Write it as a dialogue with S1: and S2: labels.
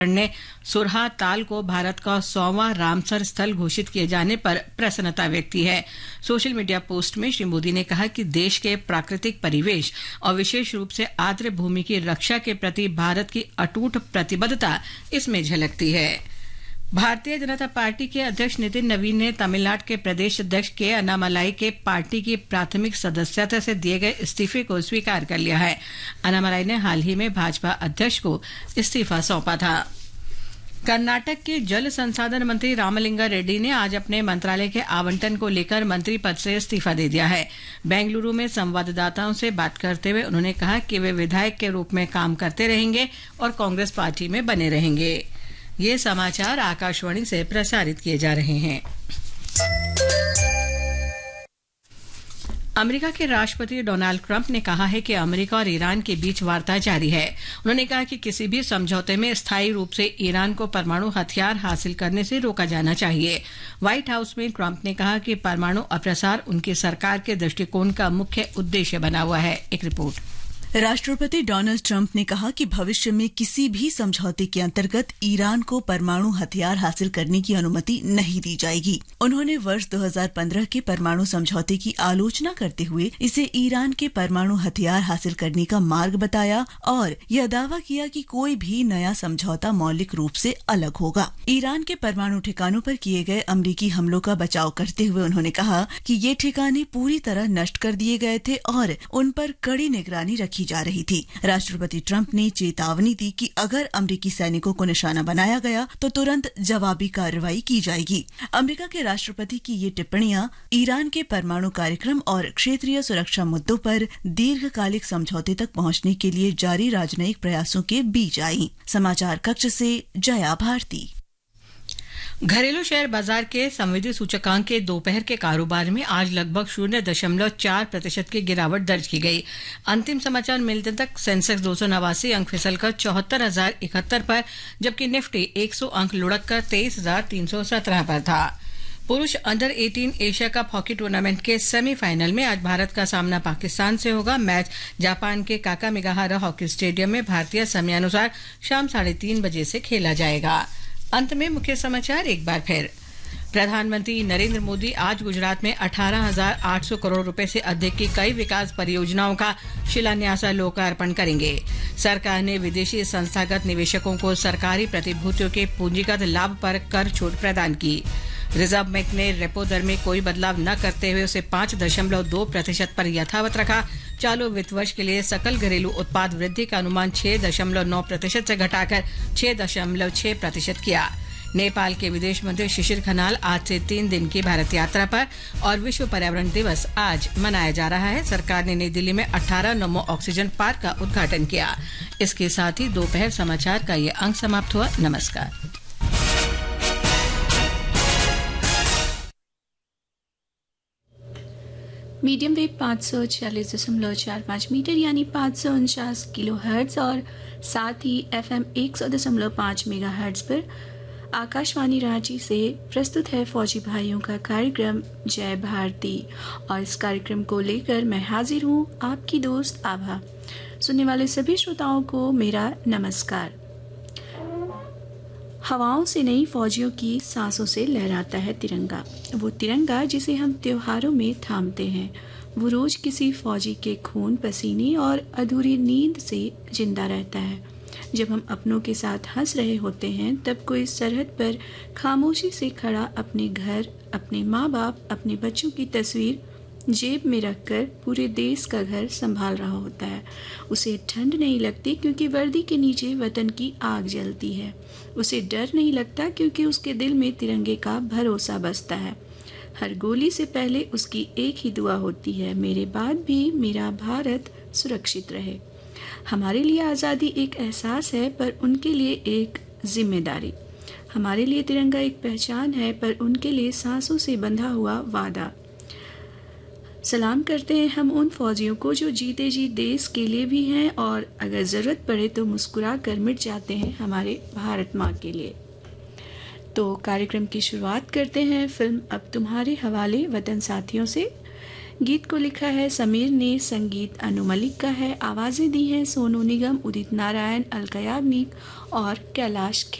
S1: ने सुरहा ताल को भारत का 100वां रामसर स्थल घोषित किए जाने पर प्रसन्नता व्यक्त की है। सोशल मीडिया पोस्ट में श्री मोदी ने कहा कि देश के प्राकृतिक परिवेश और विशेष रूप से आर्द्र भूमि की रक्षा के प्रति भारत की अटूट प्रतिबद्धता इसमें झलकती है। भारतीय जनता पार्टी के अध्यक्ष नितिन नवीन ने तमिलनाडु के प्रदेश अध्यक्ष के अन्नामलाई के पार्टी की प्राथमिक सदस्यता से दिए गए इस्तीफे को स्वीकार कर लिया है। अन्नामलाई ने हाल ही में भाजपा अध्यक्ष को इस्तीफा सौंपा था। कर्नाटक के जल संसाधन मंत्री रामलिंगा रेड्डी ने आज अपने मंत्रालय के आवंटन को लेकर मंत्री पद से इस्तीफा दे दिया है। बेंगलुरु में संवाददाताओं से बात करते हुए उन्होंने कहा कि वे विधायक के रूप में काम करते रहेंगे और कांग्रेस पार्टी में बने रहेंगे। ये समाचार आकाशवाणी से प्रसारित किए जा रहे हैं। अमेरिका के राष्ट्रपति डोनाल्ड ट्रंप ने कहा है कि अमेरिका और ईरान के बीच वार्ता जारी है। उन्होंने कहा कि किसी भी समझौते में स्थायी रूप से ईरान को परमाणु हथियार हासिल करने से रोका जाना चाहिए। व्हाइट हाउस में ट्रंप ने कहा कि परमाणु अप्रसार उनकी सरकार के दृष्टिकोण का मुख्य उद्देश्य बना हुआ है। एक रिपोर्ट।
S2: राष्ट्रपति डोनाल्ड ट्रंप ने कहा कि भविष्य में किसी भी समझौते के अंतर्गत ईरान को परमाणु हथियार हासिल करने की अनुमति नहीं दी जाएगी। उन्होंने वर्ष 2015 के परमाणु समझौते की आलोचना करते हुए इसे ईरान के परमाणु हथियार हासिल करने का मार्ग बताया और यह दावा किया कि कोई भी नया समझौता मौलिक रूप से अलग होगा। ईरान के परमाणु ठिकानों पर किए गए अमरीकी हमलों का बचाव करते हुए उन्होंने कहा कि ये ठिकाने पूरी तरह नष्ट कर दिए गए थे और उन पर कड़ी निगरानी रखी जा रही थी। राष्ट्रपति ट्रंप ने चेतावनी दी कि अगर अमेरिकी सैनिकों को निशाना बनाया गया तो तुरंत जवाबी कार्रवाई की जाएगी। अमेरिका के राष्ट्रपति की ये टिप्पणियां ईरान के परमाणु कार्यक्रम और क्षेत्रीय सुरक्षा मुद्दों पर दीर्घकालिक समझौते तक पहुंचने के लिए जारी राजनयिक प्रयासों के बीच आई। समाचार कक्ष से जया भारती।
S1: घरेलू शेयर बाजार के संवेदी सूचकांक के दोपहर के कारोबार में आज लगभग 0.4% की गिरावट दर्ज की गई। अंतिम समाचार मिलने तक सेंसेक्स 289 अंक फिसलकर 74,071 पर, जबकि निफ्टी 100 अंक लुढ़ककर 23,317 पर था। पुरुष under 18 Asia cup hockey tournament के सेमीफाइनल में आज भारत का सामना पाकिस्तान से होगा। मैच जापान के काकामिगाहारा हॉकी स्टेडियम में भारतीय समयानुसार शाम 3:30 बजे से खेला जाएगा। अंत में मुख्य समाचार एक बार फिर। प्रधानमंत्री नरेंद्र मोदी आज गुजरात में 18,800 करोड़ रुपए से अधिक की कई विकास परियोजनाओं का शिलान्यास और लोकार्पण करेंगे। सरकार ने विदेशी संस्थागत निवेशकों को सरकारी प्रतिभूतियों के पूंजीगत लाभ पर कर छूट प्रदान की। रिजर्व बैंक ने रेपो दर में कोई बदलाव न करते हुए उसे 5.2% पर यथावत रखा। चालू वित्त वर्ष के लिए सकल घरेलू उत्पाद वृद्धि का अनुमान 6.9% से घटाकर 6.6% किया। नेपाल के विदेश मंत्री शिशिर खनाल आज से 3 दिन की भारत यात्रा पर और विश्व पर्यावरण दिवस आज मनाया जा रहा है। सरकार ने नई दिल्ली में 18 नमो ऑक्सीजन पार्क का उद्घाटन किया। इसके साथ ही दोपहर समाचार का ये अंक समाप्त हुआ। नमस्कार।
S3: मीडियम वेव 540.45 मीटर यानी 549 किलो हर्ट्ज और साथ ही FM 100.5 मेगा हर्ट्ज पर आकाशवाणी रांची से प्रस्तुत है फौजी भाइयों का कार्यक्रम जय भारती। और इस कार्यक्रम को लेकर मैं हाजिर हूँ आपकी दोस्त आभा। सुनने वाले सभी श्रोताओं को मेरा नमस्कार। हवाओं से नई फौजियों की सांसों से लहराता है तिरंगा। वो तिरंगा जिसे हम त्योहारों में थामते हैं, वो रोज किसी फौजी के खून पसीने और अधूरी नींद से जिंदा रहता है। जब हम अपनों के साथ हंस रहे होते हैं तब कोई सरहद पर खामोशी से खड़ा अपने घर, अपने माँ बाप, अपने बच्चों की तस्वीर जेब में रखकर पूरे देश का घर संभाल रहा होता है। उसे ठंड नहीं लगती क्योंकि वर्दी के नीचे वतन की आग जलती है। उसे डर नहीं लगता क्योंकि उसके दिल में तिरंगे का भरोसा बसता है। हर गोली से पहले उसकी एक ही दुआ होती है, मेरे बाद भी मेरा भारत सुरक्षित रहे। हमारे लिए आज़ादी एक एहसास है पर उनके लिए एक जिम्मेदारी। हमारे लिए तिरंगा एक पहचान है पर उनके लिए सांसों से बंधा हुआ वादा। सलाम करते हैं हम उन फौजियों को जो जीते जी देश के लिए भी हैं और अगर ज़रूरत पड़े तो मुस्कुरा कर मिट जाते हैं हमारे भारत माँ के लिए। तो कार्यक्रम की शुरुआत करते हैं फिल्म अब तुम्हारे हवाले वतन साथियों से। गीत को लिखा है समीर ने, संगीत अनु मलिक का है, आवाजें दी हैं सोनू निगम, उदित नारायण, अलका याग्निक और कैलाश